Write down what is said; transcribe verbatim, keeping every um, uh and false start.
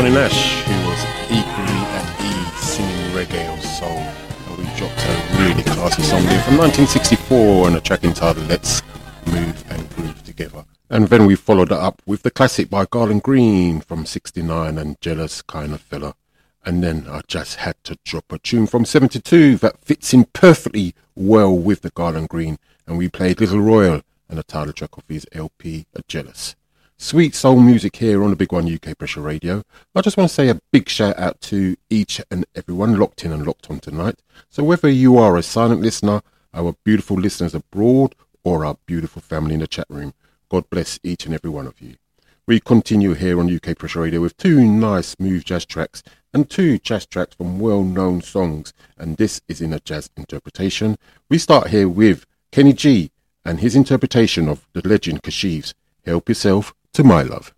Johnny Nash, who was equally at ease singing reggae or soul, and we dropped a really classy song there from nineteen sixty-four and a track entitled Let's Move and Groove Together. And then we followed it up with the classic by Garland Green from sixty-nine and Jealous Kind of Fella. And then I just had to drop a tune from seventy-two that fits in perfectly well with the Garland Green, and we played Little Royal and the title track of his L P, A Jealous. Sweet soul music here on the Big One U K Pressure Radio. I just want to say a big shout out to each and everyone locked in and locked on tonight. So whether you are a silent listener, our beautiful listeners abroad, or our beautiful family in the chat room, God bless each and every one of you. We continue here on U K Pressure Radio with two nice smooth jazz tracks and two jazz tracks from well-known songs, and this is in a jazz interpretation. We start here with Kenny G and his interpretation of the legend Kashif's Help Yourself to My Love.